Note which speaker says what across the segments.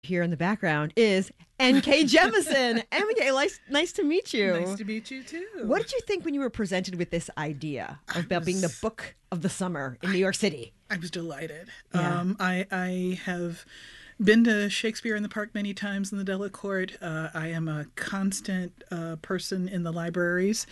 Speaker 1: hear in the background is N.K. Jemisin. N.K., nice to meet you.
Speaker 2: Nice to meet you, too.
Speaker 1: What did you think when you were presented with this idea about being the book of the summer in New York City?
Speaker 2: I was delighted.
Speaker 1: Yeah.
Speaker 2: I have been to Shakespeare in the Park many times in the Delacorte. I am a constant person in the libraries.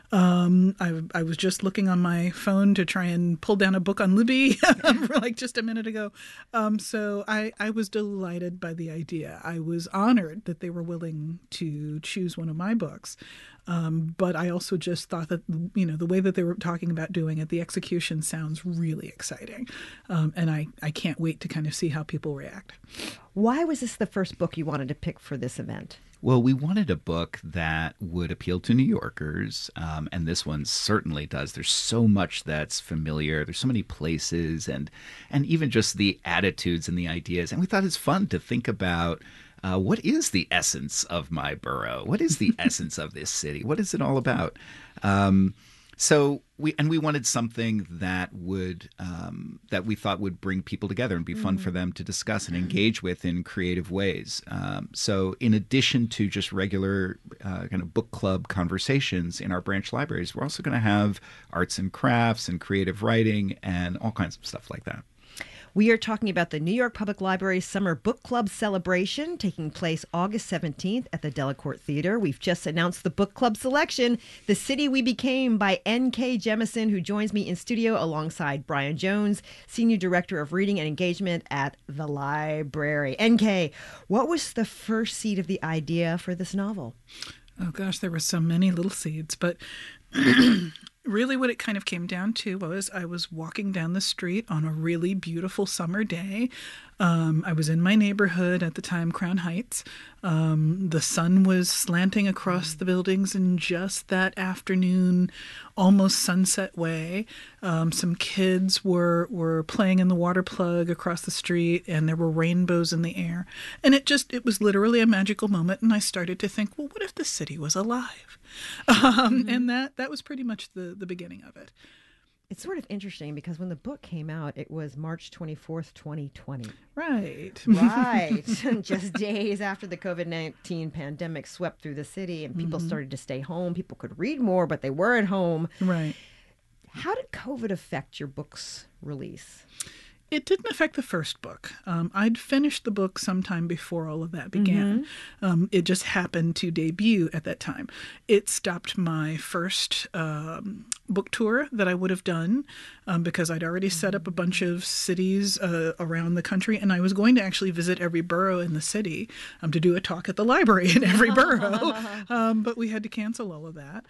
Speaker 2: I was just looking on my phone to try and pull down a book on Libby like just a minute ago. So I was delighted by the idea. I was honored that they were willing to choose one of my books. But I also just thought that, the way that they were talking about doing it, the execution sounds really exciting. And I can't wait to kind of see how people react.
Speaker 1: Why was this the first book you wanted to pick for this event?
Speaker 3: Well, we wanted a book that would appeal to New Yorkers, and this one certainly does. There's so much that's familiar. There's so many places and even just the attitudes and the ideas. And we thought it's fun to think about what is the essence of my borough? What is the essence of this city? What is it all about? So we wanted something that would that we thought would bring people together and be fun for them to discuss and engage with in creative ways. So in addition to just regular kind of book club conversations in our branch libraries, we're also going to have arts and crafts and creative writing and all kinds of stuff like that.
Speaker 1: We are talking about the New York Public Library Summer Book Club celebration taking place August 17th at the Delacorte Theater. We've just announced the book club selection, The City We Became by N.K. Jemisin, who joins me in studio alongside Brian Jones, Senior Director of Reading and Engagement at the library. N.K., what was the first seed of the idea for this novel?
Speaker 2: Oh, gosh, there were so many little seeds, but really what it kind of came down to was I was walking down the street on a really beautiful summer day. I was in my neighborhood at the time, Crown Heights. The sun was slanting across the buildings in just that afternoon, almost sunset way. Some kids were playing in the water plug across the street, and there were rainbows in the air. And it was literally a magical moment, and I started to think, well, what if the city was alive? And that was pretty much the beginning of it.
Speaker 1: It's sort of interesting because when the book came out, it was March 24th, 2020.
Speaker 2: Right.
Speaker 1: Right. Just days after the COVID-19 pandemic swept through the city and people started to stay home. People could read more, but they were at home.
Speaker 2: Right.
Speaker 1: How did COVID affect your book's release?
Speaker 2: It didn't affect the first book. I'd finished the book sometime before all of that began. It just happened to debut at that time. It stopped my first book tour that I would have done because I'd already set up a bunch of cities around the country, and I was going to actually visit every borough in the city to do a talk at the library in every borough, but we had to cancel all of that.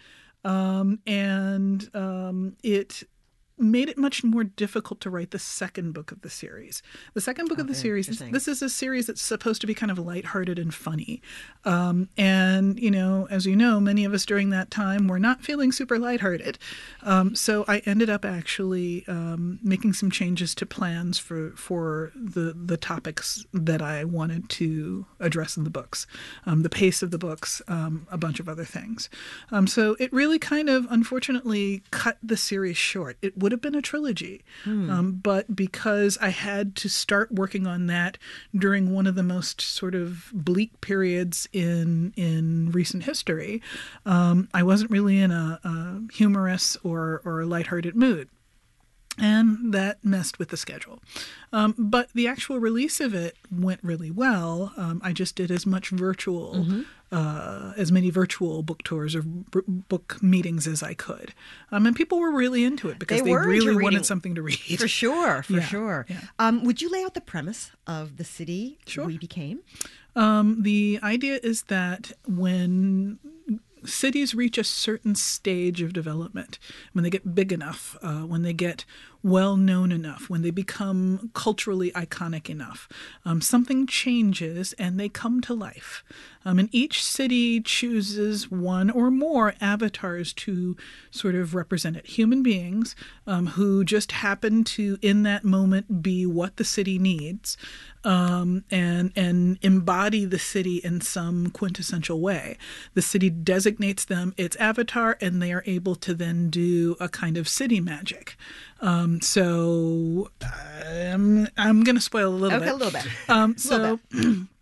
Speaker 2: It made it much more difficult to write the second book of the series. The second book of the series, this is a series that's supposed to be kind of lighthearted and funny. And, as you know, many of us during that time were not feeling super lighthearted. So I ended up actually making some changes to plans for the topics that I wanted to address in the books, the pace of the books, a bunch of other things. So it really kind of, unfortunately, cut the series short. It would have been a trilogy, but because I had to start working on that during one of the most sort of bleak periods in recent history, I wasn't really in a humorous or lighthearted mood. And that messed with the schedule. But the actual release of it went really well. I just did as many virtual book tours or book meetings as I could. And people were really into it because they really wanted something to read.
Speaker 1: For sure, sure.
Speaker 2: Yeah.
Speaker 1: Would you lay out the premise of The City We Became?
Speaker 2: The idea is that when cities reach a certain stage of development, when they get big enough, when they get well known enough, when they become culturally iconic enough, something changes and they come to life. And each city chooses one or more avatars to sort of represent it. Human beings who just happen to, in that moment, be what the city needs and embody the city in some quintessential way. The city designates them its avatar, and they are able to then do a kind of city magic. So I'm going to spoil a little bit.
Speaker 1: Okay, a little bit.